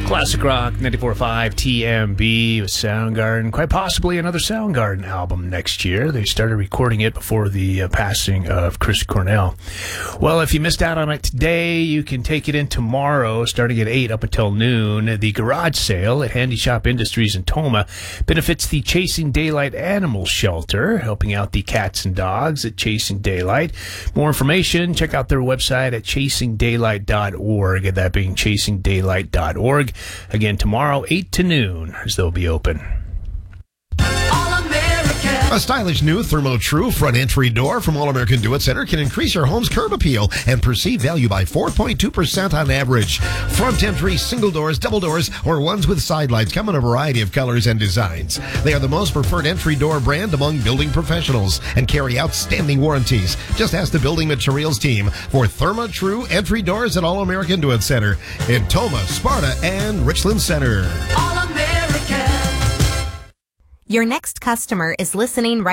Classic Rock 94.5 TMB with Soundgarden. Quite possibly another Soundgarden album next year. They started recording it before the passing of Chris Cornell. Well, if you missed out on it today, you can take it in tomorrow, starting at 8 up until noon. The garage sale at Handy Shop Industries in Toma benefits the Chasing Daylight Animal Shelter, helping out the cats and dogs at Chasing Daylight. More information, check out their website at chasingdaylight.org, that being chasingdaylight.org. Again, tomorrow, 8 to noon, as they'll be open. A stylish new Thermo-Tru front entry door from All-American Do-It Center can increase your home's curb appeal and perceived value by 4.2% on average. Front entry, single doors, double doors, or ones with side lights come in a variety of colors and designs. They are the most preferred entry door brand among building professionals and carry outstanding warranties. Just ask the building materials team for Thermo-Tru entry doors at All-American Do-It Center in Toma, Sparta, and Richland Center. Your next customer is listening right